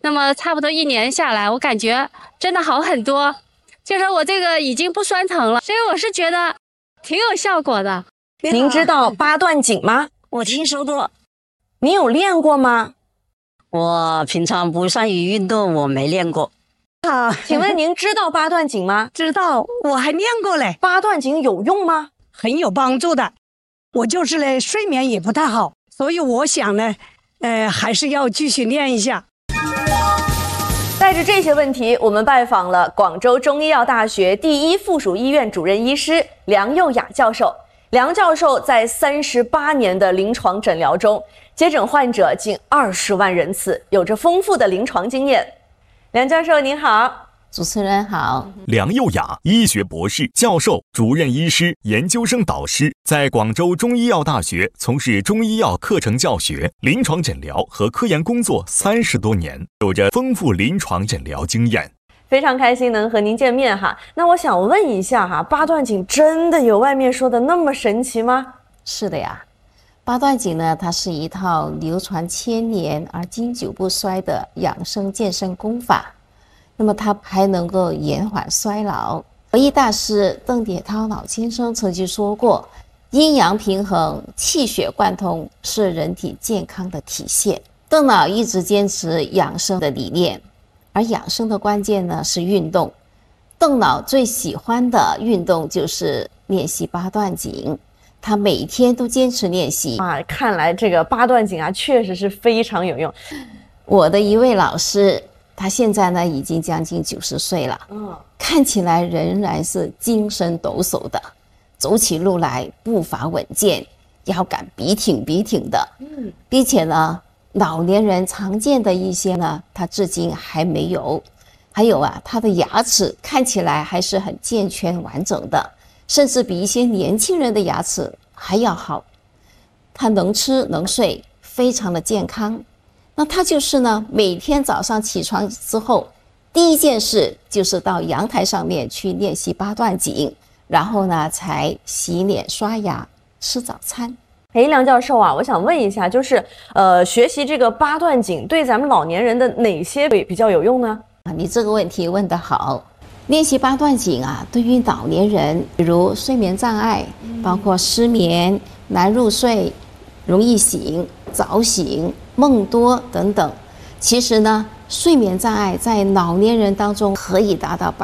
那么差不多1年下来，我感觉真的好很多，就是我这个已经不酸疼了，所以我是觉得挺有效果的。 您知道八段锦吗？ 我听说过。 你有练过吗？ 我平常不善于运动，我没练过。 请问您知道八段锦吗？ 知道，我还练过嘞。 八段锦有用吗？ 很有帮助的。我就是呢，睡眠也不太好，所以我想呢，还是要继续练一下。 带着这些问题，我们拜访了广州中医药大学第一附属医院主任医师梁幼雅教授。梁教授在38年的临床诊疗中，接诊患者近20万人次，有着丰富的临床经验。梁教授您好。 主持人好。 梁幼雅，医学博士、教授、主任医师、研究生导师，在广州中医药大学从事中医药课程教学、临床诊疗和科研工作30多年，有着丰富临床诊疗经验。 非常开心能和您见面哈。那我想问一下哈，八段锦真的有外面说的那么神奇吗？ 是的呀，八段锦呢，它是一套流传千年而经久不衰的养生健身功法。那么它还能够延缓衰老。国医大师邓铁涛老先生曾经说过，阴阳平衡、气血贯通是人体健康的体现。邓老一直坚持养生的理念，而养生的关键呢是运动。邓老最喜欢的运动就是练习八段锦，他每天都坚持练习。 看来这个八段锦确实是非常有用。 我的一位老师，他现在呢已经将近90岁了，看起来仍然是精神抖擞的，走起路来步伐稳健，腰杆笔挺的，并且呢，老年人常见的一些呢，他至今还没有。还有他的牙齿看起来还是很健全完整的，甚至比一些年轻人的牙齿还要好。他能吃能睡，非常的健康。那他就是呢，每天早上起床之后，第一件事就是到阳台上面去练习八段锦，然后呢才洗脸刷牙吃早餐。 梁教授我想问一下，就是学习这个八段锦对咱们老年人的哪些比较有用呢？ 你这个问题问得好。练习八段锦对于老年人，比如睡眠障碍，包括失眠、难入睡、容易醒、早醒、梦多等等，其实呢，睡眠障碍在老年人当中可以达到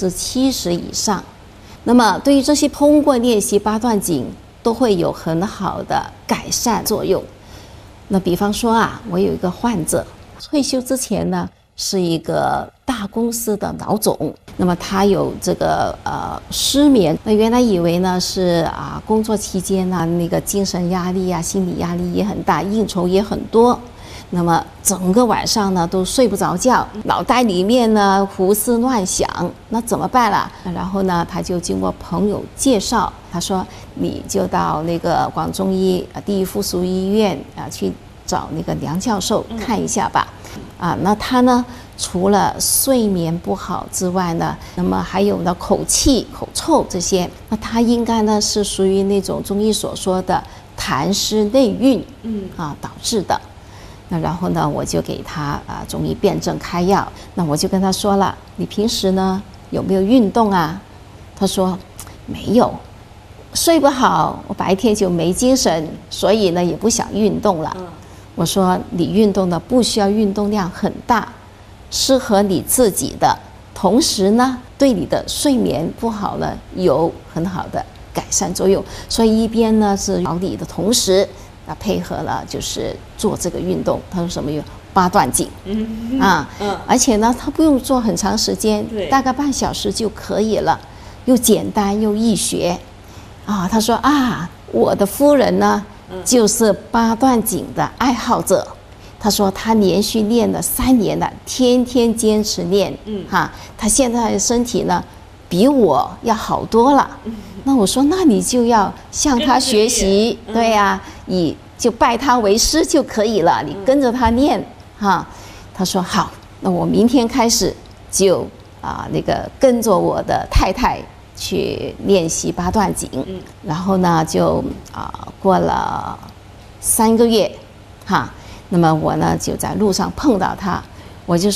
70%以上。那么对于这些通过练习八段锦都会有很好的改善作用。那比方说我有一个患者，退休之前呢是一个大公司的老总，那么他有这个失眠，那原来以为呢是工作期间那个精神压力心理压力也很大，应酬也很多，那么整个晚上呢都睡不着觉，脑袋里面呢胡思乱想，那怎么办啦？然后呢他就经过朋友介绍，他说你就到那个广中医第一附属医院去找那个梁教授看一下吧。那他呢除了睡眠不好之外呢，那么还有呢口气口臭这些，那他应该呢是属于那种中医所说的痰湿内蕴导致的。那然后呢我就给他中医辨证开药。那我就跟他说了，你平时呢有没有运动啊？他说没有，睡不好，我白天就没精神，所以呢也不想运动了。我说你运动呢不需要运动量很大，适合你自己的，同时呢对你的睡眠不好呢有很好的改善作用。所以一边呢是调理的同时配合了就是做这个运动。他说什么运动？八段锦而且呢他不用做很长时间，大概半小时就可以了，又简单又易学他说我的夫人呢就是八段锦的爱好者。他说他连续练了3年了，天天坚持练他现在的身体呢比我要好多了。那我说那你就要向他学习，对你就拜他为师就可以了，你跟着他练他说好，那我明天开始就那个跟着我的太太去练习八段锦。然后呢就过了3个月那么我呢就在路上碰到他，我就